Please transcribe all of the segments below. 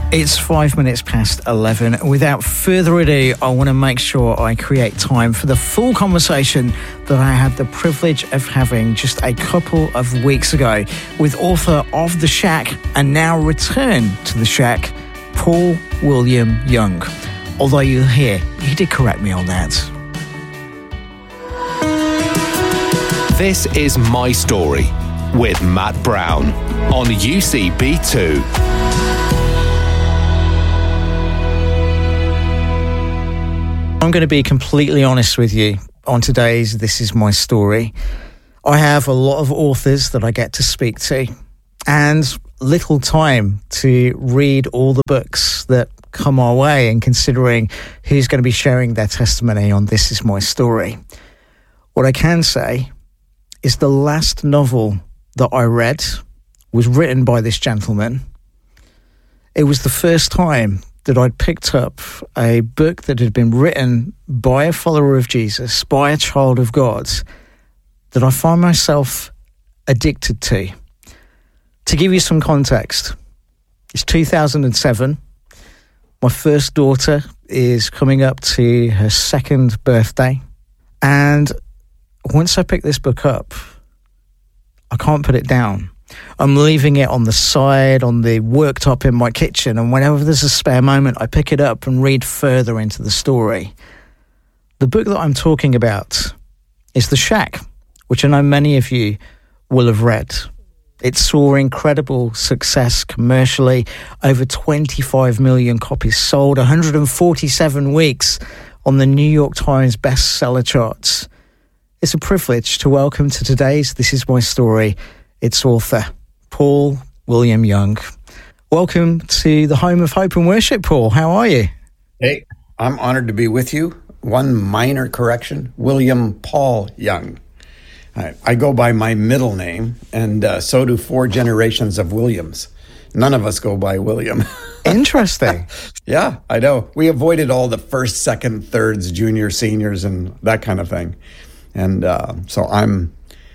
It's 5 minutes past 11. Without further ado, I want to make sure I create time for the full conversation that I had the privilege of having just a couple of weeks ago with author of The Shack and now return to The Shack, Paul William Young. Although you'll hear, he did correct me on that. This is My Story with Matt Brown on UCB2. I'm going to be completely honest with you on today's This Is My Story. I have a lot of authors that I get to speak to and little time to read all the books that come our way, and considering who's going to be sharing their testimony on This Is My Story. What I can say is the last novel that I read was written by this gentleman. It was the first time that I'd picked up a book that had been written by a follower of Jesus, by a child of God, that I find myself addicted to. To give you some context, it's 2007. My first daughter is coming up to her second birthday. And once I pick this book up, I can't put it down. I'm leaving it on the side, on the worktop in my kitchen, and whenever there's a spare moment, I pick it up and read further into the story. The book that I'm talking about is The Shack, which I know many of you will have read. It saw incredible success commercially, over 25 million copies sold, 147 weeks on the New York Times bestseller charts. It's a privilege to welcome to today's This Is My Story its author, Paul William Young. Welcome to the home of hope and worship, Paul. How are you? Hey, I'm honored to be with you. One minor correction, William Paul Young. I go by my middle name, and so do 4 generations of Williams. None of us go by William. Interesting. Yeah, I know. We avoided all the first, second, thirds, junior, seniors, and that kind of thing. And so I'm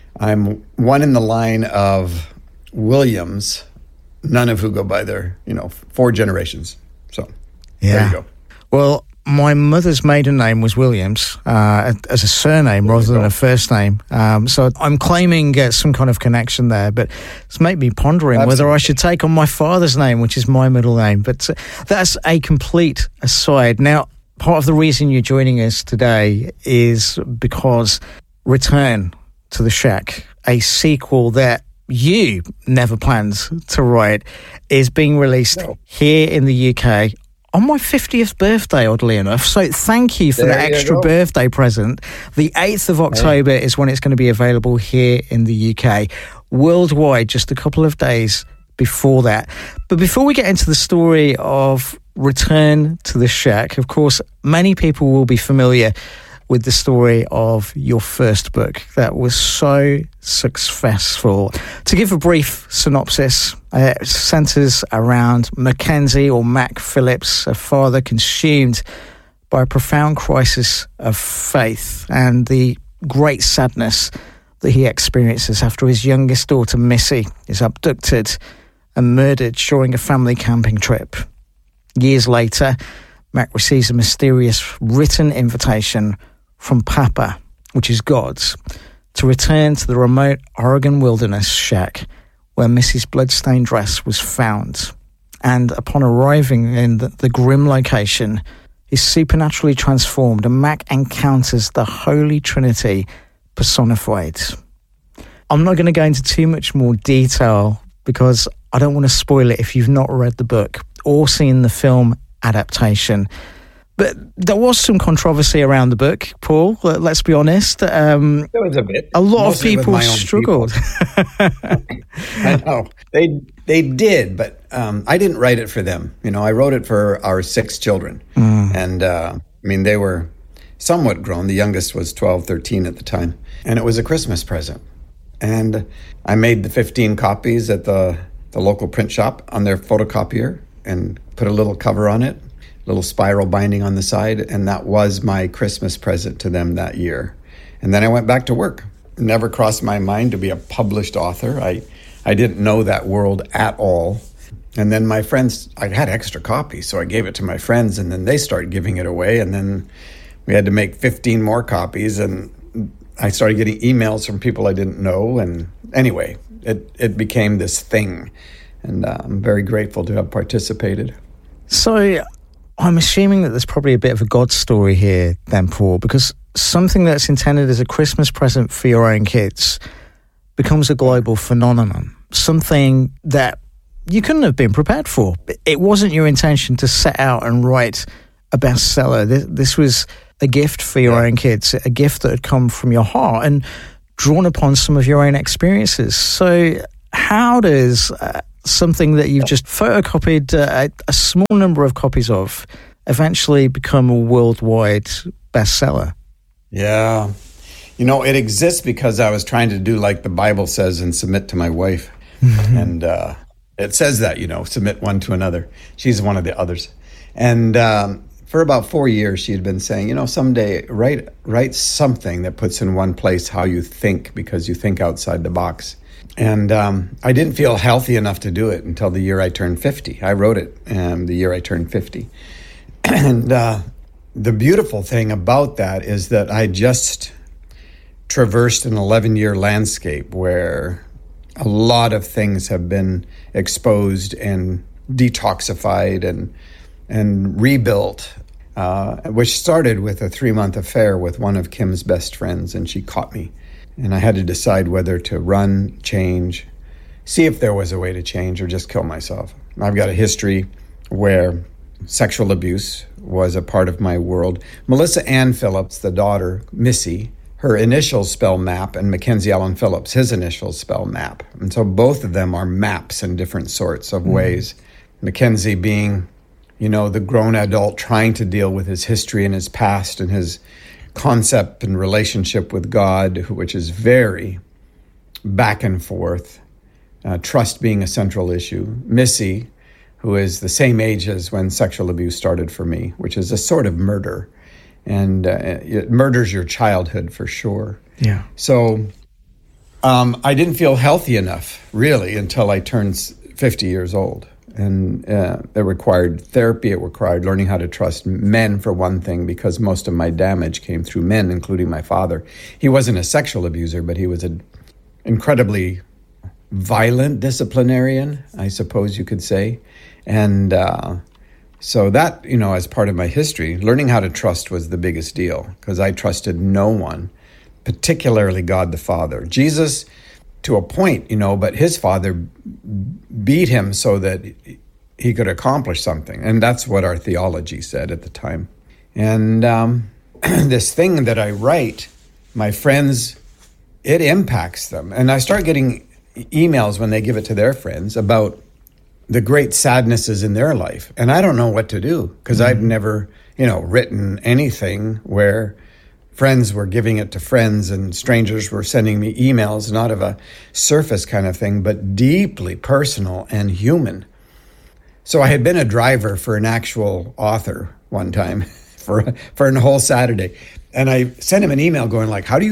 one in the line of Williams, none of who go by their, 4 generations. So There you go. Well, my mother's maiden name was Williams as a surname rather than a first name. So I'm claiming some kind of connection there, but it's made me pondering whether I should take on my father's name, which is my middle name. But that's a complete aside. Now, part of the reason you're joining us today is because Return to The Shack, a sequel that you never planned to write, is being released here in the UK on my 50th birthday, oddly enough. So thank you for that extra birthday present. The 8th of October is when it's going to be available here in the UK. Worldwide, just a couple of days before that. But before we get into the story of Return to The Shack, of course, many people will be familiar with the story of your first book that was so successful. To give a brief synopsis, it centres around Mackenzie, or Mac Phillips, a father consumed by a profound crisis of faith and the great sadness that he experiences after his youngest daughter, Missy, is abducted and murdered during a family camping trip. Years later, Mac receives a mysterious written invitation from Papa, which is God's, to return to the remote Oregon wilderness shack where Missy's bloodstained dress was found. And upon arriving in the grim location, he's supernaturally transformed, and Mac encounters the Holy Trinity personified. I'm not going to go into too much more detail because I don't want to spoil it if you've not read the book or seen the film adaptation. But there was some controversy around the book, Paul, let's be honest. There was a bit. A lot of people struggled. I know. They did, but I didn't write it for them. I wrote it for our 6 children. And, they were somewhat grown. The youngest was 12, 13 at the time. And it was a Christmas present. And I made the 15 copies at the local print shop on their photocopier and put a little cover on it. Little spiral binding on the side, and that was my Christmas present to them that year. And then I went back to work. Never crossed my mind to be a published author. I didn't know that world at all. And then my friends, I had extra copies, so I gave it to my friends, and then they started giving it away. And then we had to make 15 more copies, and I started getting emails from people I didn't know. And anyway, it became this thing. And I'm very grateful to have participated. So I'm assuming that there's probably a bit of a God story here then, Paul, because something that's intended as a Christmas present for your own kids becomes a global phenomenon, something that you couldn't have been prepared for. It wasn't your intention to set out and write a bestseller. This was a gift for your own kids, a gift that had come from your heart and drawn upon some of your own experiences. So how does something that you've just photocopied a small number of copies of eventually become a worldwide bestseller? Yeah. You know, it exists because I was trying to do like the Bible says and submit to my wife. Mm-hmm. And it says that, you know, submit one to another. She's one of the others. And for about 4 years, she had been saying, you know, someday write something that puts in one place how you think, because you think outside the box. And I didn't feel healthy enough to do it until the year I turned 50. I wrote it the year I turned 50. And the beautiful thing about that is that I just traversed an 11-year landscape where a lot of things have been exposed and detoxified and rebuilt, which started with a 3-month affair with one of Kim's best friends, and she caught me. And I had to decide whether to run, change, see if there was a way to change, or just kill myself. I've got a history where sexual abuse was a part of my world. Melissa Ann Phillips, the daughter, Missy, her initials spell map, and Mackenzie Allen Phillips, his initials spell map. And so both of them are maps in different sorts of ways. Mackenzie being, you know, the grown adult trying to deal with his history and his past and his concept and relationship with God, which is very back and forth, trust being a central issue. Missy, who is the same age as when sexual abuse started for me, which is a sort of murder. And it murders your childhood for sure. Yeah. So I didn't feel healthy enough, really, until I turned 50 years old. And it required therapy. It required learning how to trust men, for one thing, because most of my damage came through men, including my father. He wasn't a sexual abuser, but he was an incredibly violent disciplinarian, I suppose you could say. And so that, you know, as part of my history, learning how to trust was the biggest deal, because I trusted no one, particularly God the Father. Jesus, to a point, you know, but his father beat him so that he could accomplish something. And that's what our theology said at the time. And this thing that I write, my friends, it impacts them. And I start getting emails when they give it to their friends about the great sadnesses in their life. And I don't know what to do, because I've never, you know, written anything where friends were giving it to friends and strangers were sending me emails, not of a surface kind of thing, but deeply personal and human. So I had been a driver for an actual author one time for a whole Saturday. And I sent him an email going like, how do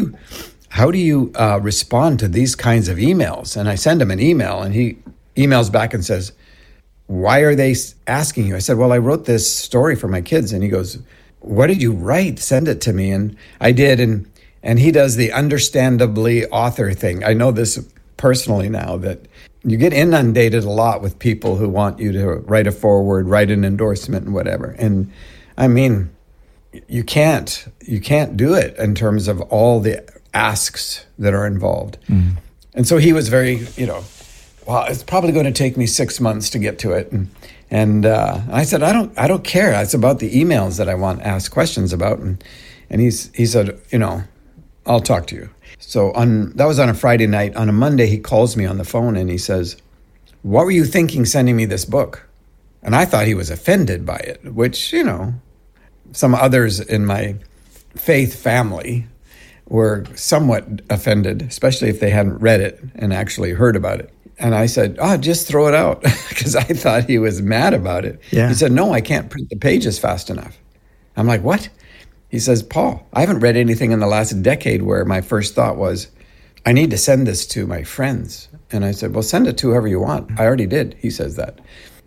you respond to these kinds of emails? And I send him an email, and he emails back and says, why are they asking you? I said, well, I wrote this story for my kids. And he goes, what did you write? Send it to me. And I did. And he does the understandably author thing. I know this personally now, that you get inundated a lot with people who want you to write a foreword, write an endorsement and whatever. And I mean, you can't do it in terms of all the asks that are involved. And so he was very, you know, well, it's probably going to take me 6 months to get to it. And I said, I don't care. It's about the emails that I want asked questions about. And he said, you know, I'll talk to you. So that was on a Friday night. On a Monday, he calls me on the phone and he says, what were you thinking sending me this book? And I thought he was offended by it, which, you know, some others in my faith family were somewhat offended, especially if they hadn't read it and actually heard about it. And I said, just throw it out, because I thought he was mad about it. Yeah. He said, no, I can't print the pages fast enough. I'm like, what? He says, Paul, I haven't read anything in the last decade where my first thought was, I need to send this to my friends. And I said, well, send it to whoever you want. I already did. He says that.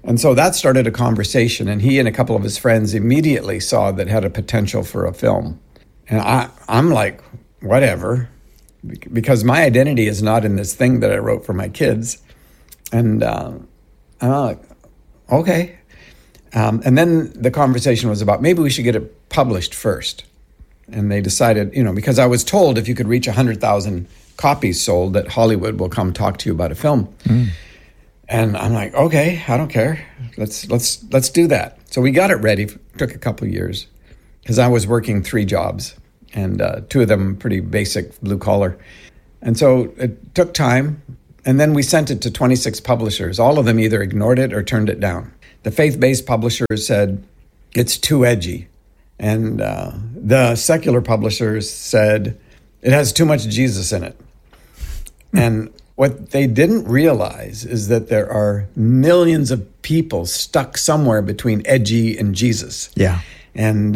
And so that started a conversation, and he and a couple of his friends immediately saw that had a potential for a film. And I'm like, whatever, because my identity is not in this thing that I wrote for my kids. And I'm like, okay. And then the conversation was about maybe we should get it published first. And they decided, because I was told if you could reach 100,000 copies sold, that Hollywood will come talk to you about a film. And I'm like, okay, I don't care. Let's do that. So we got it ready. It took a couple of years because I was working 3 jobs, and 2 of them pretty basic blue collar. And so it took time. And then we sent it to 26 publishers. All of them either ignored it or turned it down. The faith-based publishers said, it's too edgy. And the secular publishers said, it has too much Jesus in it. And what they didn't realize is that there are millions of people stuck somewhere between edgy and Jesus. Yeah. And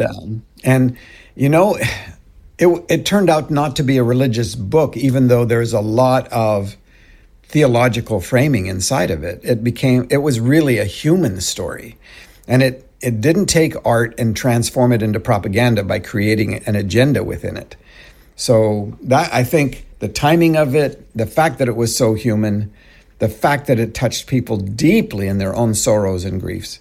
it turned out not to be a religious book, even though there's a lot of theological framing inside of it. It was really a human story. And it didn't take art and transform it into propaganda by creating an agenda within it. So that, I think, the timing of it, the fact that it was so human, the fact that it touched people deeply in their own sorrows and griefs,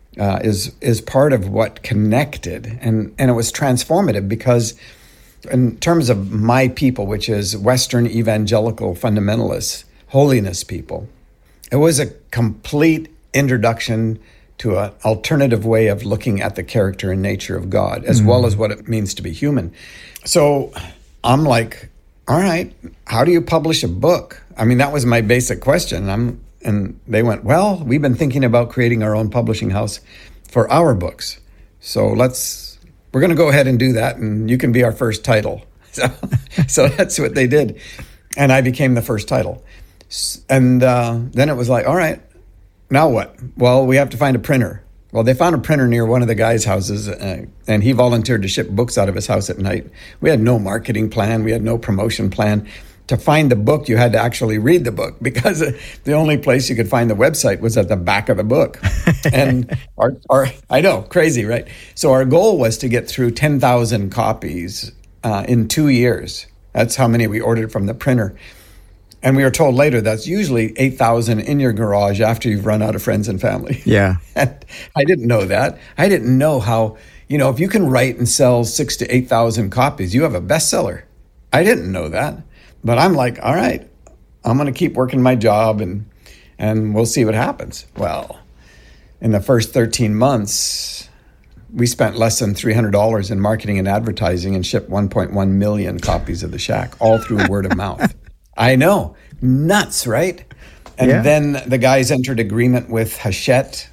is part of what connected. And it was transformative because in terms of my people, which is Western evangelical fundamentalists, holiness people, it was a complete introduction to an alternative way of looking at the character and nature of God, as well as what it means to be human. So I'm like, all right, how do you publish a book? I mean, that was my basic question. And they went, well, we've been thinking about creating our own publishing house for our books. So we're going to go ahead and do that, and you can be our first title. So that's what they did. And I became the first title. And then it was like, all right, now what? Well, we have to find a printer. Well, they found a printer near one of the guys' houses, and he volunteered to ship books out of his house at night. We had no marketing plan. We had no promotion plan. To find the book, you had to actually read the book, because the only place you could find the website was at the back of the book. And I know, crazy, right? So our goal was to get through 10,000 copies in 2 years. That's how many we ordered from the printer. And we were told later that's usually 8,000 in your garage after you've run out of friends and family. Yeah. And I didn't know that. I didn't know how, if you can write and sell 6,000 to 8,000 copies, you have a bestseller. I didn't know that. But I'm like, all right, I'm going to keep working my job and we'll see what happens. Well, in the first 13 months, we spent less than $300 in marketing and advertising and shipped 1.1 million copies of The Shack, all through word of mouth. I know. Nuts, right? And then the guys entered agreement with Hachette,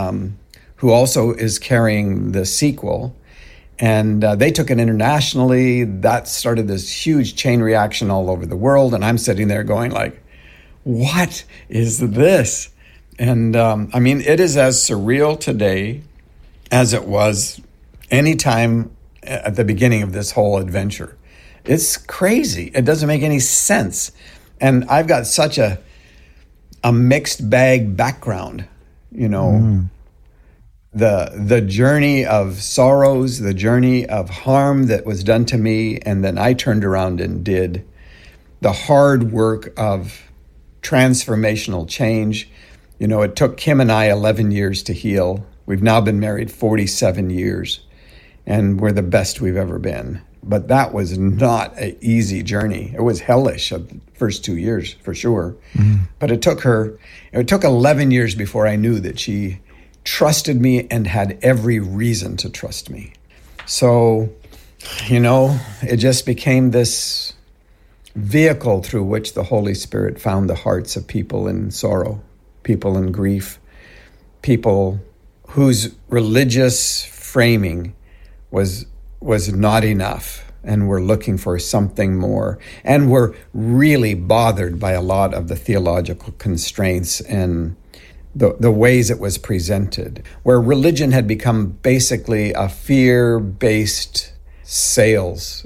who also is carrying the sequel. And they took it internationally. That started this huge chain reaction all over the world. And I'm sitting there going like, what is this? And it is as surreal today as it was any time at the beginning of this whole adventure. It's crazy. It doesn't make any sense. And I've got such a mixed bag background, the journey of sorrows, the journey of harm that was done to me. And then I turned around and did the hard work of transformational change. It took Kim and I 11 years to heal. We've now been married 47 years, and we're the best we've ever been. But that was not an easy journey. It was hellish the first 2 years, for sure. But it took 11 years before I knew that she trusted me and had every reason to trust me. So, it just became this vehicle through which the Holy Spirit found the hearts of people in sorrow, people in grief, people whose religious framing was not enough, and we're looking for something more. And we're really bothered by a lot of the theological constraints and the ways it was presented, where religion had become basically a fear-based sales,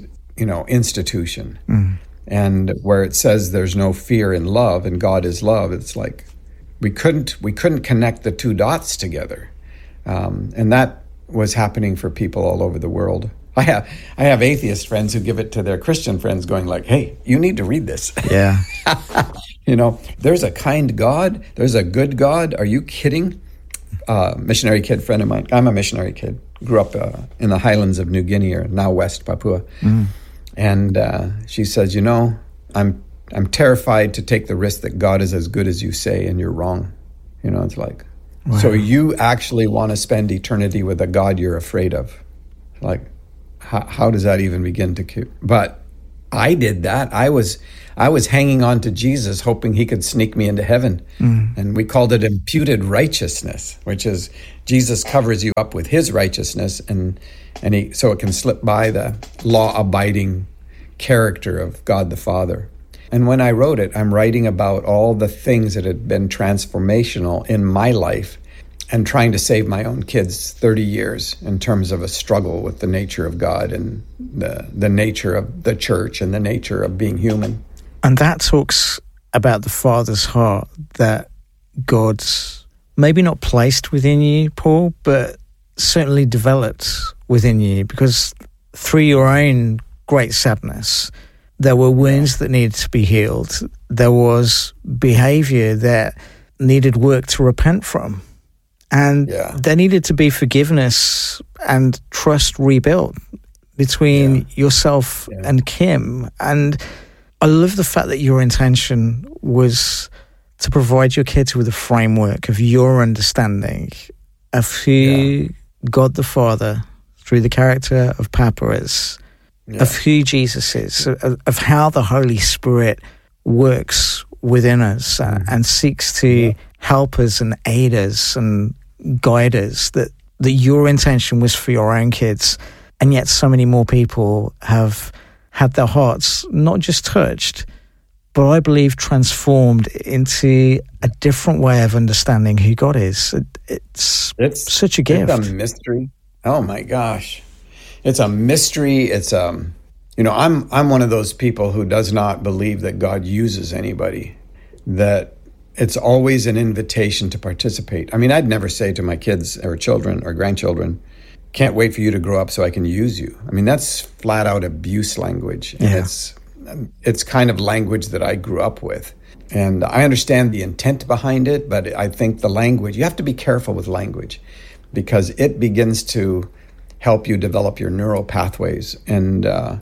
institution. And where it says there's no fear in love and God is love, it's like, we couldn't connect the two dots together, and that was happening for people all over the world. I have atheist friends who give it to their Christian friends, going like, "Hey, you need to read this." Yeah. There's a kind God. There's a good God. Are you kidding? Missionary kid friend of mine. I'm a missionary kid. Grew up in the highlands of New Guinea, or now West Papua. And she says, I'm terrified to take the risk that God is as good as you say, and you're wrong. It's like, wow. So you actually want to spend eternity with a God you're afraid of. Like, how does that even begin to? But I did that. I was hanging on to Jesus, hoping he could sneak me into heaven. And we called it imputed righteousness, which is Jesus covers you up with his righteousness, and so it can slip by the law-abiding character of God the Father. And when I wrote it, I'm writing about all the things that had been transformational in my life, and trying to save my own kids 30 years in terms of a struggle with the nature of God and the nature of the church and the nature of being human. And that talks about the Father's heart that God's maybe not placed within you, Paul, but certainly developed within you, because through your own great sadness, there were wounds that needed to be healed. There was behavior that needed work to repent from. And there needed to be forgiveness and trust rebuilt between yourself and Kim. And I love the fact that your intention was to provide your kids with a framework of your understanding of who God the Father, through the character of Papa, is, of who Jesus is, of how the Holy Spirit works within us and seeks to help us and aid us and guide us, that your intention was for your own kids. And yet so many more people have had their hearts not just touched, but I believe transformed into a different way of understanding who God is. It's such a gift. It's a mystery. Oh my gosh. It's a mystery. It's I'm one of those people who does not believe that God uses anybody, that it's always an invitation to participate. I mean, I'd never say to my kids or children or grandchildren, "Can't wait for you to grow up so I can use you." I mean, that's flat out abuse language. And it's kind of language that I grew up with. And I understand the intent behind it, but I think the language, you have to be careful with language, because it begins to help you develop your neural pathways. And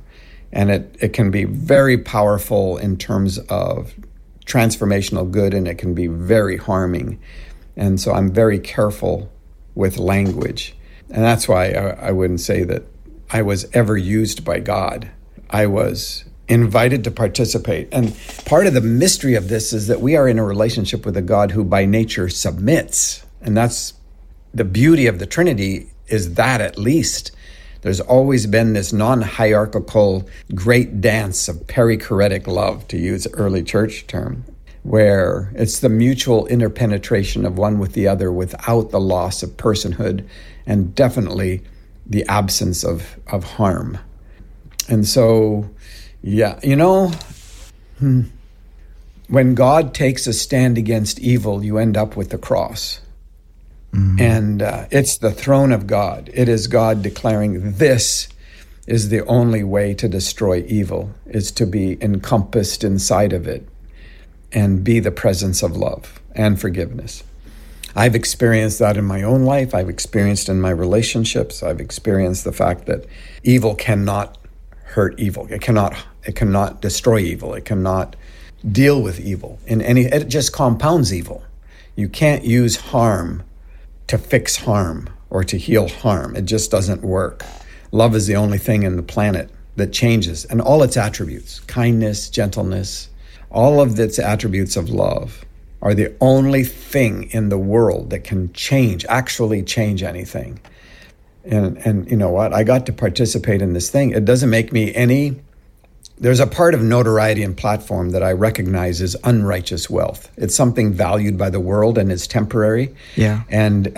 it can be very powerful in terms of transformational good, and it can be very harming. And so I'm very careful with language. And that's why I wouldn't say that I was ever used by God. I was invited to participate. And part of the mystery of this is that we are in a relationship with a God who by nature submits. And that's the beauty of the Trinity, is that at least there's always been this non-hierarchical great dance of perichoretic love, to use early church term, where it's the mutual interpenetration of one with the other without the loss of personhood and definitely the absence of harm. And so, when God takes a stand against evil, you end up with the cross. And it's the throne of God. It is God declaring, this is the only way to destroy evil, is to be encompassed inside of it and be the presence of love and forgiveness. I've experienced that in my own life. I've experienced in my relationships. I've experienced the fact that evil cannot hurt evil. It cannot destroy evil. It cannot deal with evil. It just compounds evil. You can't use harm to fix harm or to heal harm. It just doesn't work. Love is the only thing in the planet that changes, and all its attributes, kindness, gentleness, all of its attributes of love are the only thing in the world that can actually change anything. And you know what? I got to participate in this thing. It doesn't make me there's a part of notoriety and platform that I recognize as unrighteous wealth. It's something valued by the world and is temporary. Yeah. And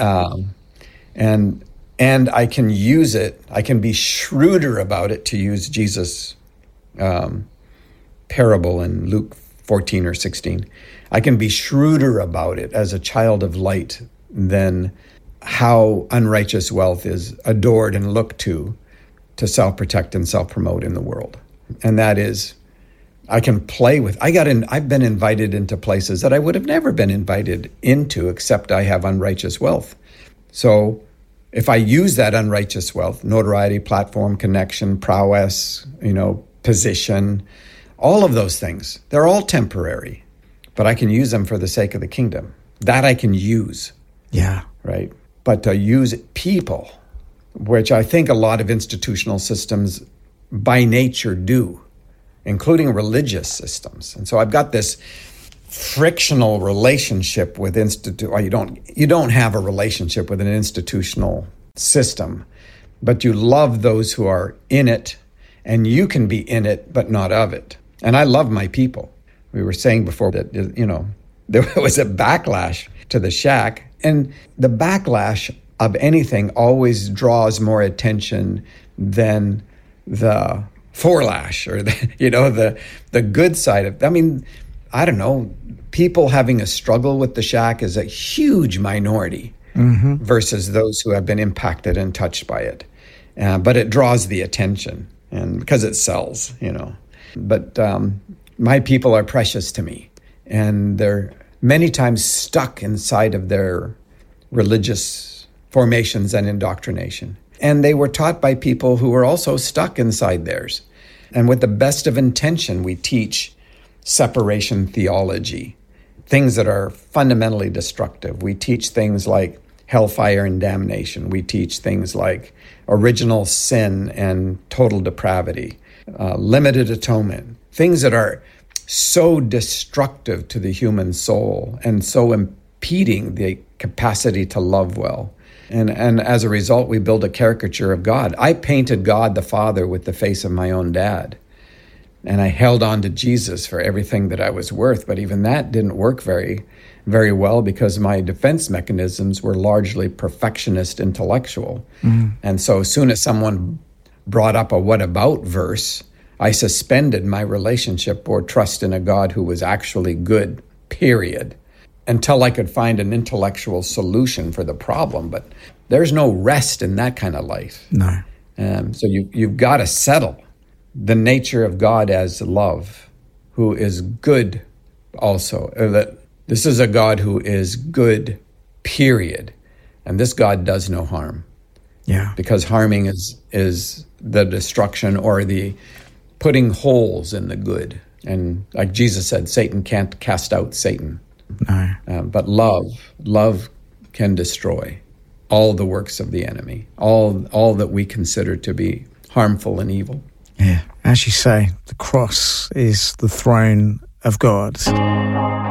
I can use it. I can be shrewder about it, to use Jesus' parable in Luke 14 or 16. I can be shrewder about it as a child of light than how unrighteous wealth is adored and looked to self-protect and self-promote in the world. And that is, I can play with, I've been invited into places that I would have never been invited into except I have unrighteous wealth. So if I use that unrighteous wealth, notoriety, platform, connection, prowess, position, all of those things, they're all temporary, but I can use them for the sake of the kingdom. That I can use. Yeah. Right? But to use people, which I think a lot of institutional systems by nature do, including religious systems. And so I've got this frictional relationship with you don't have a relationship with an institutional system, but you love those who are in it, and you can be in it but not of it. And I love my people. We were saying before that there was a backlash to the shack, and the backlash of anything always draws more attention than the forelash or the good side of. I mean, I don't know. People having a struggle with the shack is a huge minority versus those who have been impacted and touched by it. But it draws the attention, and because it sells, But my people are precious to me, and they're many times stuck inside of their religious formations and indoctrination. And they were taught by people who were also stuck inside theirs. And with the best of intention, we teach separation theology, things that are fundamentally destructive. We teach things like hellfire and damnation. We teach things like original sin and total depravity, limited atonement, things that are so destructive to the human soul and so impeding the capacity to love well. And as a result, we build a caricature of God. I painted God the Father with the face of my own dad. And I held on to Jesus for everything that I was worth. But even that didn't work very, very well because my defense mechanisms were largely perfectionist intellectual. And so as soon as someone brought up a what about verse, I suspended my relationship or trust in a God who was actually good, period, until I could find an intellectual solution for the problem. But there's no rest in that kind of life. No. So you've got to settle the nature of God as love, who is good also. That this is a God who is good, period. And this God does no harm. Yeah. Because harming is the destruction or the putting holes in the good. And like Jesus said, Satan can't cast out Satan. No. But love can destroy all the works of the enemy, all that we consider to be harmful and evil. Yeah. As you say, the cross is the throne of God.